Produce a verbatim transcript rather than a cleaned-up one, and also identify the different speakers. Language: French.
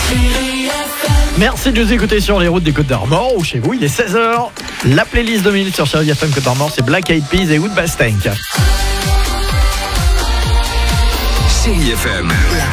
Speaker 1: Merci de nous écouter sur les routes des Côtes d'Armor ou chez vous, il est seize heures. La playlist deux minutes sur Chérie F M Côtes d'Armor, c'est Black Eyed Peas et Woodbass Tank.
Speaker 2: Chérie F M.